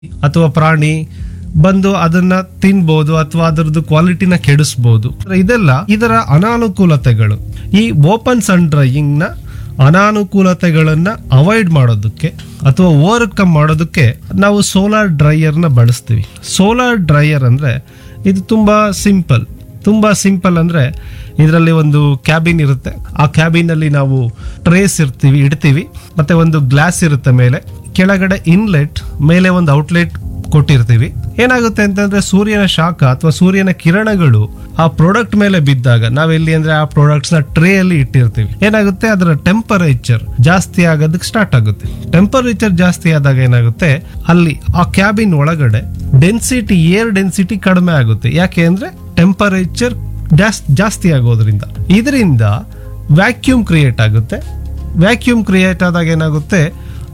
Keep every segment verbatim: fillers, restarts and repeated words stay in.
ಅಥವಾ ಪ್ರಾಣಿ ಬಂದು ಅದನ್ನ ತಿನ್ಬಹುದು ಅಥವಾ ಅದರದ್ದು ಕ್ವಾಲಿಟಿನ ಕೆಡಿಸಬಹುದು. ಇದೆಲ್ಲ ಇದರ ಅನಾನುಕೂಲತೆಗಳು. ಈ ಓಪನ್ ಸನ್ ಡ್ರೈಯಿಂಗ್ ನ ಅನಾನುಕೂಲತೆಗಳನ್ನ ಅವಾಯ್ಡ್ ಮಾಡೋದಕ್ಕೆ ಅಥವಾ ಓವರ್ಕಮ್ ಮಾಡೋದಕ್ಕೆ ನಾವು ಸೋಲಾರ್ ಡ್ರೈಯರ್ ನ ಬಳಸ್ತೀವಿ. ಸೋಲಾರ್ ಡ್ರೈಯರ್ ಅಂದ್ರೆ ಇದು ತುಂಬಾ ಸಿಂಪಲ್. ತುಂಬಾ ಸಿಂಪಲ್ ಅಂದ್ರೆ ಇದರಲ್ಲಿ ಒಂದು ಕ್ಯಾಬಿನ್ ಇರುತ್ತೆ. ಆ ಕ್ಯಾಬಿನ್ ಅಲ್ಲಿ ನಾವು ಟ್ರೇಸ್ ಇರ್ತೀವಿ ಇಡ್ತೀವಿ, ಮತ್ತೆ ಒಂದು ಗ್ಲಾಸ್ ಇರುತ್ತೆ ಮೇಲೆ, ಕೆಳಗಡೆ ಇನ್ಲೆಟ್, ಮೇಲೆ ಒಂದು ಔಟ್ಲೆಟ್ ಕೊಟ್ಟಿರ್ತೀವಿ. ಏನಾಗುತ್ತೆ ಅಂತಂದ್ರೆ ಸೂರ್ಯನ ಶಾಖ ಅಥವಾ ಸೂರ್ಯನ ಕಿರಣಗಳು ಆ ಪ್ರಾಡಕ್ಟ್ ಮೇಲೆ ಬಿದ್ದಾಗ, ನಾವೆಲ್ಲಿ ಅಂದ್ರೆ ಆ ಪ್ರಾಡಕ್ಟ್ಸ್ ನ ಟ್ರೇ ಅಲ್ಲಿ ಇಟ್ಟಿರ್ತೀವಿ, ಏನಾಗುತ್ತೆ ಅದರ ಟೆಂಪರೇಚರ್ ಜಾಸ್ತಿ ಆಗೋದಕ್ಕೆ ಸ್ಟಾರ್ಟ್ ಆಗುತ್ತೆ. ಟೆಂಪರೇಚರ್ ಜಾಸ್ತಿ ಆದಾಗ ಏನಾಗುತ್ತೆ ಅಲ್ಲಿ ಆ ಕ್ಯಾಬಿನ್ ಒಳಗಡೆ ಡೆನ್ಸಿಟಿ, ಏರ್ ಡೆನ್ಸಿಟಿ ಕಡಿಮೆ ಆಗುತ್ತೆ. ಯಾಕೆ ಅಂದ್ರೆ ಟೆಂಪರೇಚರ್ ಜಾಸ್ತಿ ಆಗೋದ್ರಿಂದ. ಇದರಿಂದ ವ್ಯಾಕ್ಯೂಮ್ ಕ್ರಿಯೇಟ್ ಆಗುತ್ತೆ. ವ್ಯಾಕ್ಯೂಮ್ ಕ್ರಿಯೇಟ್ ಆದಾಗ ಏನಾಗುತ್ತೆ,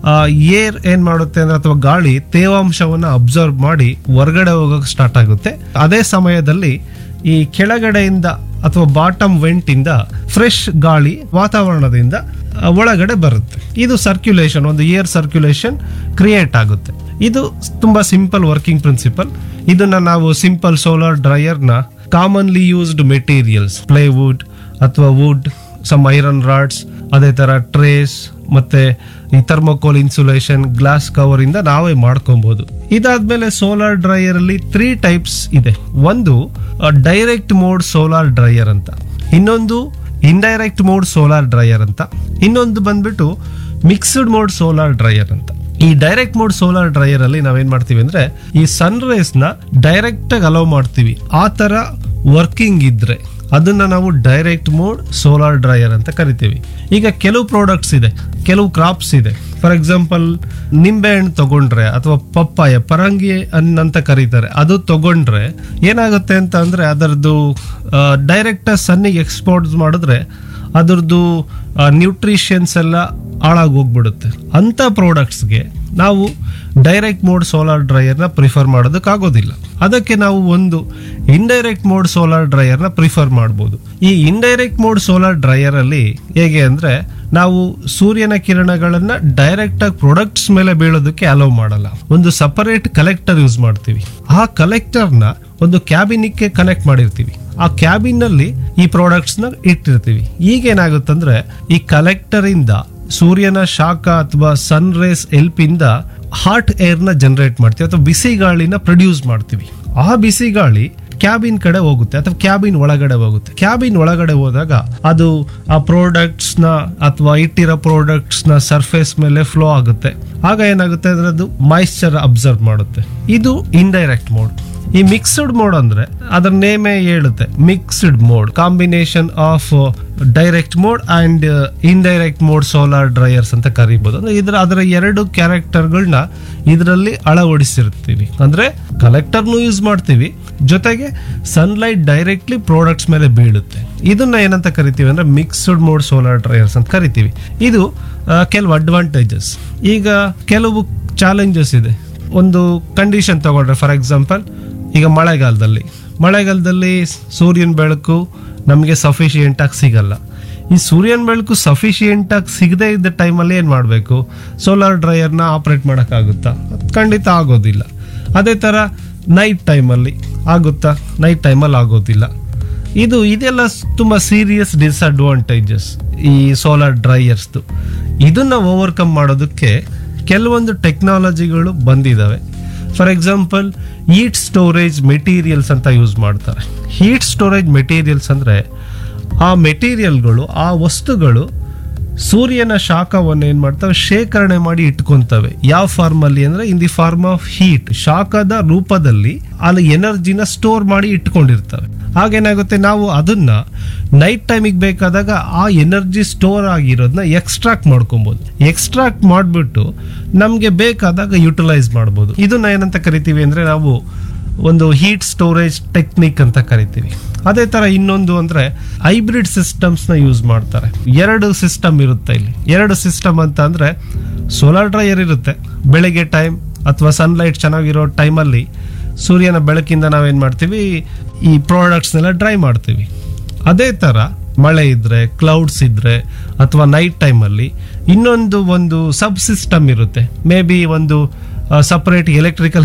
ಏರ್ ಏನ್ ಮಾಡುತ್ತೆ ಅಂದ್ರೆ ಅಥವಾ ಗಾಳಿ ತೇವಾಂಶವನ್ನ ಅಬ್ಸರ್ವ್ ಮಾಡಿ ಹೊರಗಡೆ ಹೋಗಕ್ಕೆ ಸ್ಟಾರ್ಟ್ ಆಗುತ್ತೆ. ಅದೇ ಸಮಯದಲ್ಲಿ ಈ ಕೆಳಗಡೆಯಿಂದ ಅಥವಾ ಬಾಟಮ್ ವೆಂಟ್ ಇಂದ ಫ್ರೆಶ್ ಗಾಳಿ ವಾತಾವರಣದಿಂದ ಒಳಗಡೆ ಬರುತ್ತೆ. ಇದು ಸರ್ಕ್ಯುಲೇಷನ್, ಒಂದು ಏರ್ ಸರ್ಕ್ಯುಲೇಷನ್ ಕ್ರಿಯೇಟ್ ಆಗುತ್ತೆ. ಇದು ತುಂಬಾ ಸಿಂಪಲ್ ವರ್ಕಿಂಗ್ ಪ್ರಿನ್ಸಿಪಲ್. ಇದನ್ನ ನಾವು ಸಿಂಪಲ್ ಸೋಲಾರ್ ಡ್ರೈಯರ್ ನ ಕಾಮನ್ಲಿ ಯೂಸ್ಡ್ ಮೆಟೀರಿಯಲ್ಸ್, ಪ್ಲೇವುಡ್ ಅಥವಾ ವುಡ್, ಸಮ್ ಐರನ್ ರಾಡ್ಸ್, ಅದೇ ತರ ಟ್ರೇಸ್ ಮತ್ತೆ ಈ ಥರ್ಮೋಕೋಲ್ ಇನ್ಸುಲೇಷನ್, ಗ್ಲಾಸ್ ಕವರ್ ಇಂದ ನಾವೇ ಮಾಡ್ಕೊಬಹುದು. ಇದಾದ್ಮೇಲೆ ಸೋಲಾರ್ ಡ್ರೈಯರ್ ಅಲ್ಲಿ ತ್ರೀ ಟೈಪ್ಸ್ ಇದೆ. ಒಂದು ಡೈರೆಕ್ಟ್ ಮೋಡ್ ಸೋಲಾರ್ ಡ್ರೈಯರ್ ಅಂತ, ಇನ್ನೊಂದು ಇಂಡೈರೆಕ್ಟ್ ಮೋಡ್ ಸೋಲಾರ್ ಡ್ರೈಯರ್ ಅಂತ, ಇನ್ನೊಂದು ಬಂದ್ಬಿಟ್ಟು ಮಿಕ್ಸ್ಡ್ ಮೋಡ್ ಸೋಲಾರ್ ಡ್ರೈಯರ್ ಅಂತ. ಈ ಡೈರೆಕ್ಟ್ ಮೋಡ್ ಸೋಲಾರ್ ಡ್ರೈಯರ್ ಅಲ್ಲಿ ನಾವೇನ್ ಮಾಡ್ತೀವಿ ಅಂದ್ರೆ ಈ ಸನ್ ರೇಸ್ ನ ಡೈರೆಕ್ಟ್ ಆಗಿ ಅಲೋ ಮಾಡ್ತೀವಿ. ಆ ತರ ವರ್ಕಿಂಗ್ ಇದ್ರೆ ಅದನ್ನ ನಾವು ಡೈರೆಕ್ಟ್ ಮೋಡ್ ಸೋಲಾರ್ ಡ್ರೈಯರ್ ಅಂತ ಕರಿತೀವಿ. ಈಗ ಕೆಲವು ಪ್ರಾಡಕ್ಟ್ಸ್ ಇದೆ, ಕೆಲವು ಕ್ರಾಪ್ಸ್ ಇದೆ. ಫಾರ್ ಎಕ್ಸಾಂಪಲ್ ನಿಂಬೆ ಹಣ್ಣು ತಗೊಂಡ್ರೆ ಅಥವಾ ಪಪ್ಪಾಯ, ಪರಂಗಿ ಅಂತ ಕರೀತಾರೆ, ಅದು ತಗೊಂಡ್ರೆ ಏನಾಗುತ್ತೆ ಅಂತ ಅಂದ್ರೆ ಅದರದ್ದು ಡೈರೆಕ್ಟ್ ಸನ್ನಿಗೆ ಎಕ್ಸ್ಪೋರ್ಟ್ ಮಾಡಿದ್ರೆ ಅದರದ್ದು ನ್ಯೂಟ್ರಿಷನ್ಸ್ ಎಲ್ಲ ಹಾಳಾಗಿ ಹೋಗ್ಬಿಡುತ್ತೆ. ಅಂತ ಪ್ರಾಡಕ್ಟ್ಸ್ಗೆ ನಾವು ಡೈರೆಕ್ಟ್ ಮೋಡ್ ಸೋಲಾರ್ ಡ್ರೈಯರ್ ನ ಪ್ರಿಫರ್ ಮಾಡೋದಕ್ಕಾಗೋದಿಲ್ಲ. ಅದಕ್ಕೆ ನಾವು ಒಂದು ಇಂಡೈರೆಕ್ಟ್ ಮೋಡ್ ಸೋಲಾರ್ ಡ್ರೈಯರ್ ನ ಪ್ರಿಫರ್ ಮಾಡಬಹುದು. ಈ ಇಂಡೈರೆಕ್ಟ್ ಮೋಡ್ ಸೋಲಾರ್ ಡ್ರೈಯರ್ ಅಲ್ಲಿ ಹೇಗೆ ಅಂದ್ರೆ ನಾವು ಸೂರ್ಯನ ಕಿರಣಗಳನ್ನ ಡೈರೆಕ್ಟ್ ಆಗಿ ಪ್ರಾಡಕ್ಟ್ಸ್ ಮೇಲೆ ಬೀಳೋದಕ್ಕೆ ಅಲೋ ಮಾಡಲ್ಲ. ಒಂದು ಸಪರೇಟ್ ಕಲೆಕ್ಟರ್ ಯೂಸ್ ಮಾಡ್ತೀವಿ. ಆ ಕಲೆಕ್ಟರ್ ನ ಒಂದು ಕ್ಯಾಬಿನಿಗೆ ಕನೆಕ್ಟ್ ಮಾಡಿರ್ತೀವಿ. ಆ ಕ್ಯಾಬಿನ್ ನಲ್ಲಿ ಈ ಪ್ರಾಡಕ್ಟ್ಸ್ ನ ಇಟ್ಟಿರ್ತೀವಿ. ಈಗ ಏನಾಗುತ್ತಂದ್ರೆ ಈ ಕಲೆಕ್ಟರ್ ಇಂದ ಸೂರ್ಯನ ಶಾಖ ಅಥವಾ ಸನ್ ರೇಸ್ ಹೆಲ್ಪ್ ಇಂದ ಹಾಟ್ ಏರ್ ನ ಜನರೇಟ್ ಮಾಡ್ತೀವಿ ಅಥವಾ ಬಿಸಿ ಗಾಳಿನ ಪ್ರೊಡ್ಯೂಸ್ ಮಾಡ್ತೀವಿ. ಆ ಬಿಸಿ ಗಾಳಿ ಕ್ಯಾಬಿನ್ ಕಡೆ ಹೋಗುತ್ತೆ ಅಥವಾ ಕ್ಯಾಬಿನ್ ಒಳಗಡೆ ಹೋಗುತ್ತೆ. ಕ್ಯಾಬಿನ್ ಒಳಗಡೆ ಹೋದಾಗ ಅದು ಆ ಪ್ರಾಡಕ್ಟ್ಸ್ ನ ಅಥವಾ ಇಟ್ಟಿರೋ ಪ್ರಾಡಕ್ಟ್ಸ್ ನ ಸರ್ಫೇಸ್ ಮೇಲೆ ಫ್ಲೋ ಆಗುತ್ತೆ. ಆಗ ಏನಾಗುತ್ತೆ ಅಂದ್ರೆ ಅದು ಮಾಯಿಶ್ಚರ್ ಅಬ್ಸರ್ವ್ ಮಾಡುತ್ತೆ. ಇದು ಇಂಡೈರೆಕ್ಟ್ ಮೋಡ್. ಈ ಮಿಕ್ಸ್ಡ್ ಮೋಡ್ ಅಂದ್ರೆ ಅದರ ನೇಮೇ ಹೇಳುತ್ತೆ, mixed mode, combination of direct mode and indirect mode solar dryers ಅಂತ ಕರಿಬಹುದು. ಅಂದ್ರೆ ಇದರ ಅದರ ಎರಡು ಕ್ಯಾರೆಕ್ಟರ್ಗಳನ್ನ ಇದರಲ್ಲಿ ಅಳವಡಿಸಿರ್ತೀವಿ. ಅಂದ್ರೆ ಕಲೆಕ್ಟರ್ನು ಯೂಸ್ ಮಾಡ್ತೀವಿ, ಜೊತೆಗೆ ಸನ್ಲೈಟ್ ಡೈರೆಕ್ಟ್ಲಿ ಪ್ರಾಡಕ್ಟ್ಸ್ ಮೇಲೆ ಬೀಳುತ್ತೆ. ಇದನ್ನ ಏನಂತ ಕರಿತೀವಿ ಅಂದ್ರೆ ಮಿಕ್ಸ್ಡ್ ಮೋಡ್ ಸೋಲಾರ್ ಡ್ರೈಯರ್ಸ್ ಅಂತ ಕರಿತೀವಿ. ಇದು ಕೆಲವು ಅಡ್ವಾಂಟೇಜಸ್. ಈಗ ಕೆಲವು ಚಾಲೆಂಜಸ್ ಇದೆ. ಒಂದು ಕಂಡೀಷನ್ ತಗೊಂಡ್ರೆ, ಫಾರ್ ಎಕ್ಸಾಂಪಲ್ ಈಗ ಮಳೆಗಾಲದಲ್ಲಿ ಮಳೆಗಾಲದಲ್ಲಿ ಸೂರ್ಯನ ಬೆಳಕು ನಮಗೆ ಸಫಿಶಿಯೆಂಟ್ ಆಗಿ ಸಿಗಲ್ಲ. ಈ ಸೂರ್ಯನ ಬೆಳಕು ಸಫಿಶಿಯೆಂಟ್ ಆಗಿ ಸಿಗದೇ ಇದ್ದ ಟೈಮಲ್ಲಿ ಏನ್ ಮಾಡಬೇಕು? ಸೋಲಾರ್ ಡ್ರೈಯರ್ನ ಆಪರೇಟ್ ಮಾಡೋಕ್ಕಾಗುತ್ತಾ? ಖಂಡಿತ ಆಗೋದಿಲ್ಲ. ಅದೇ ತರ ನೈಟ್ ಟೈಮಲ್ಲಿ ಆಗುತ್ತಾ? ನೈಟ್ ಟೈಮಲ್ಲಿ ಆಗೋದಿಲ್ಲ. ಇದು ಇದೆಲ್ಲ ತುಂಬಾ ಸೀರಿಯಸ್ ಡಿಸ್ಅಡ್ವಾಂಟೇಜಸ್ ಈ ಸೋಲಾರ್ ಡ್ರೈಯರ್ಸ್ದು. ಇದನ್ನ ಓವರ್ಕಮ್ ಮಾಡೋದಕ್ಕೆ ಕೆಲವೊಂದು ಟೆಕ್ನಾಲಜಿಗಳು ಬಂದಿದ್ದಾವೆ. For example heat storage materials ಅಂತ ಯೂಸ್ ಮಾಡ್ತಾರೆ. ಹೀಟ್ ಸ್ಟೋರೇಜ್ ಮೆಟೀರಿಯಲ್ಸ್ ಅಂದ್ರೆ ಆ ಮೆಟೀರಿಯಲ್ಗಳು, ಆ ವಸ್ತುಗಳು ಸೂರ್ಯನ ಶಾಖವನ್ನು ಏನ್ ಮಾಡ್ತವೆ, ಶೇಖರಣೆ ಮಾಡಿ ಇಟ್ಕೊಂತವೆ. ಯಾವ ಫಾರ್ಮ್ ಅಲ್ಲಿ ಅಂದ್ರೆ in the form of heat, ಶಾಖದ ರೂಪದಲ್ಲಿ ಅಲ್ಲಿ ಎನರ್ಜಿನ ಸ್ಟೋರ್ ಮಾಡಿ ಇಟ್ಕೊಂಡಿರ್ತವೆ. ಹಾಗೇನಾಗುತ್ತೆ, ನಾವು ಅದನ್ನ ನೈಟ್ ಟೈಮಿಗೆ ಬೇಕಾದಾಗ ಆ ಎನರ್ಜಿ ಸ್ಟೋರ್ ಆಗಿರೋದನ್ನ ಎಕ್ಸ್ಟ್ರಾಕ್ಟ್ ಮಾಡ್ಕೊಬಹುದು. ಎಕ್ಸ್ಟ್ರಾಕ್ಟ್ ಮಾಡ್ಬಿಟ್ಟು ನಮ್ಗೆ ಬೇಕಾದಾಗ ಯುಟಿಲೈಸ್ ಮಾಡಬಹುದು. ಇದನ್ನ ಏನಂತ ಕರಿತೀವಿ ಅಂದ್ರೆ ನಾವು ಒಂದು ಹೀಟ್ ಸ್ಟೋರೇಜ್ ಟೆಕ್ನಿಕ್ ಅಂತ ಕರಿತೀವಿ. ಅದೇ ತರ ಇನ್ನೊಂದು ಅಂದ್ರೆ ಹೈಬ್ರಿಡ್ ಸಿಸ್ಟಮ್ಸ್ ನ ಯೂಸ್ ಮಾಡ್ತಾರೆ. ಎರಡು ಸಿಸ್ಟಮ್ ಇರುತ್ತೆ ಇಲ್ಲಿ. ಎರಡು ಸಿಸ್ಟಮ್ ಅಂತ ಅಂದ್ರೆ ಸೋಲಾರ್ ಡ್ರೈಯರ್ ಇರುತ್ತೆ. ಬೆಳಿಗ್ಗೆ ಟೈಮ್ ಅಥವಾ ಸನ್ಲೈಟ್ ಚೆನ್ನಾಗಿರೋ ಟೈಮಲ್ಲಿ ಸೂರ್ಯನ ಬೆಳಕಿಂದ ನಾವೇನ್ ಮಾಡ್ತೀವಿ, ಈ ಪ್ರಾಡಕ್ಟ್ಸ್ನೆಲ್ಲ ಡ್ರೈ ಮಾಡ್ತೀವಿ. ಅದೇ ತರ ಮಳೆ ಇದ್ರೆ, ಕ್ಲೌಡ್ಸ್ ಇದ್ರೆ ಅಥವಾ ನೈಟ್ ಟೈಮಲ್ಲಿ ಇನ್ನೊಂದು ಒಂದು ಸಬ್ ಸಿಸ್ಟಮ್ ಇರುತ್ತೆ. ಮೇ ಬಿ ಒಂದು ಸಪರೇಟ್ ಎಲೆಕ್ಟ್ರಿಕಲ್